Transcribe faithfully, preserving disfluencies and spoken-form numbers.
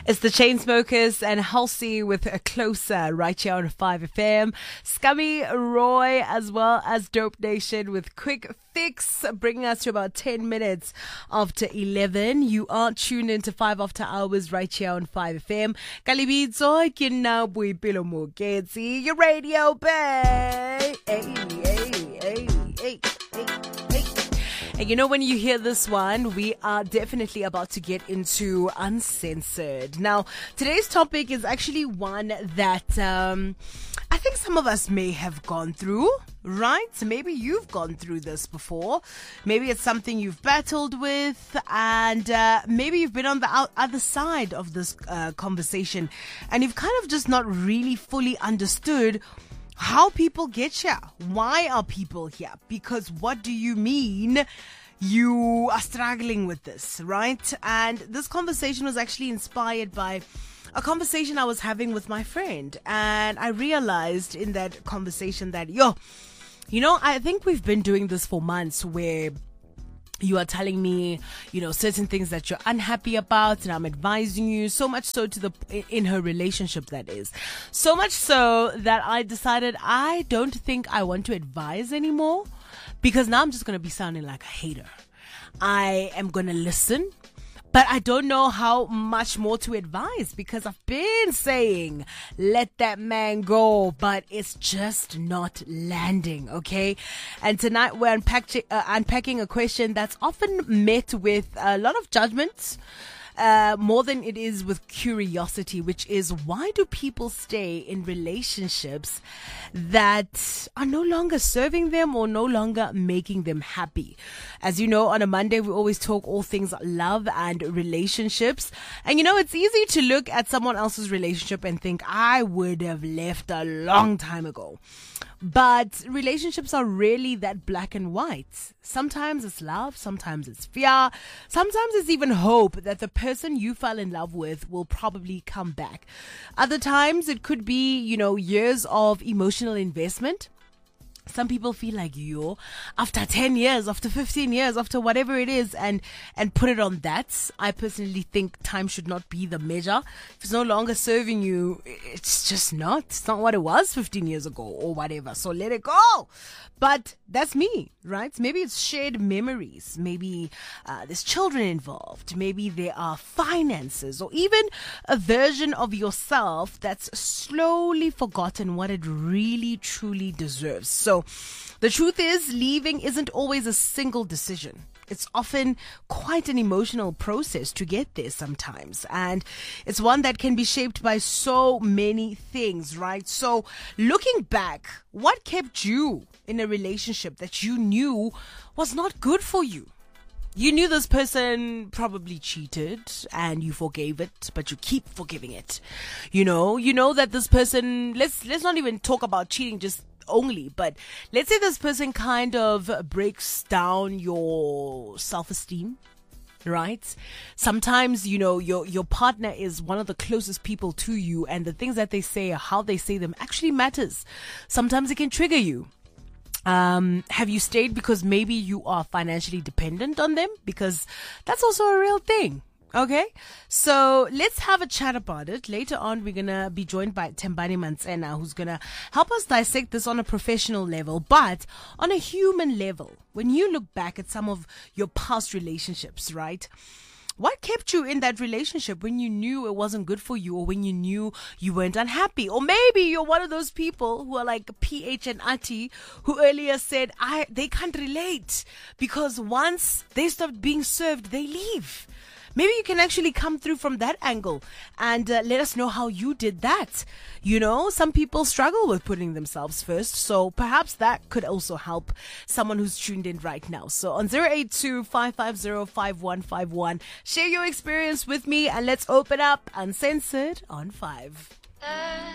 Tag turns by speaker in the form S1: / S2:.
S1: It's the Chainsmokers and Halsey with a Closer right here on five F M. Scummy Roy as well as Dope Nation with Quick Fix, bringing us to about ten minutes after eleven. You are tuned into five After Hours right here on five F M. Kalibitso, kina Boipelo Moketsi, your radio bay. Hey, hey, hey, hey, hey. And you know, when you hear this one, we are definitely about to get into Uncensored. Now, today's topic is actually one that um, I think some of us may have gone through, right? So maybe you've gone through this before. Maybe it's something you've battled with, and uh, maybe you've been on the out- other side of this uh, conversation, and you've kind of just not really fully understood how people get here. Why are people here? Because what do you mean you are struggling with this, right? And this conversation was actually inspired by a conversation I was having with my friend. And I realized in that conversation that, yo, you know, I think we've been doing this for months where you are telling me, you know, certain things that you're unhappy about, and I'm advising you, so much so to the, in her relationship, that is. So much so that I decided I don't think I want to advise anymore, because now I'm just going to be sounding like a hater. I am going to listen, but I don't know how much more to advise, because I've been saying, let that man go, but it's just not landing, okay? And tonight we're unpack- uh, unpacking a question that's often met with a lot of judgment, uh, more than it is with curiosity, which is, why do people stay in relationships that are no longer serving them or no longer making them happy? As you know, on a Monday, we always talk all things love and relationships. And you know, it's easy to look at someone else's relationship and think, I would have left a long time ago. But relationships are really that black and white. Sometimes it's love, sometimes it's fear, sometimes it's even hope that the person you fell in love with will probably come back. Other times it could be, you know, years of emotional investment. Some people feel like, yo, after ten years, after fifteen years, after whatever it is, and, and put it on that. I personally think time should not be the measure. If it's no longer serving you, it's just not. It's not what it was fifteen years ago or whatever. So let it go. But that's me, right? Maybe it's shared memories. Maybe uh, there's children involved. Maybe there are finances, or even a version of yourself that's slowly forgotten what it really, truly deserves. So the truth is, leaving isn't always a single decision. It's often quite an emotional process to get there sometimes. And it's one that can be shaped by so many things, right? So looking back, what kept you in a relationship that you knew was not good for you? You knew this person probably cheated and you forgave it, but you keep forgiving it. You know, you know that this person, let's, let's not even talk about cheating just only, but let's say this person kind of breaks down your self-esteem, right? Sometimes, you know, your your partner is one of the closest people to you, and the things that they say or how they say them actually matters. Sometimes it can trigger you. Um, have you stayed because maybe you are financially dependent on them? Because that's also a real thing. Okay, so let's have a chat about it. Later on, we're going to be joined by Tembani Mantsena, who's going to help us dissect this on a professional level, but on a human level. When you look back at some of your past relationships, right? What kept you in that relationship when you knew it wasn't good for you, or when you knew you weren't unhappy? Or maybe you're one of those people who are like P H and Ati, who earlier said I they can't relate because once they stopped being served, they leave. Maybe you can actually come through from that angle and uh, let us know how you did that. You know, some people struggle with putting themselves first, so perhaps that could also help someone who's tuned in right now. So on zero eight two, five five zero, five one five one, share your experience with me and let's open up Uncensored on five.